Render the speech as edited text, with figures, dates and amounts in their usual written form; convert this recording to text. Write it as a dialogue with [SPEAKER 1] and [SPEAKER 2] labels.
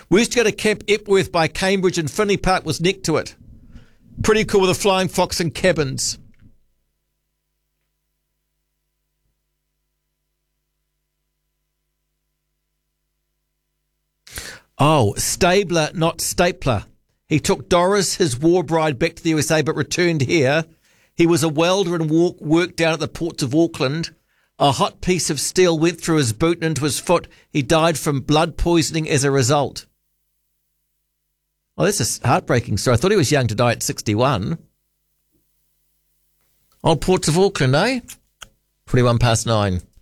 [SPEAKER 1] We used to go to Camp Epworth by Cambridge, and Finley Park was next to it. Pretty cool with a flying fox and cabins. Oh, Stabler, not Stapler. He took Doris, his war bride, back to the USA but returned here. He was a welder and worked down at the ports of Auckland. A hot piece of steel went through his boot and into his foot. He died from blood poisoning as a result. Oh, that's a heartbreaking story. I thought he was young to die at 61. Old ports of Auckland, eh? 21 past 9.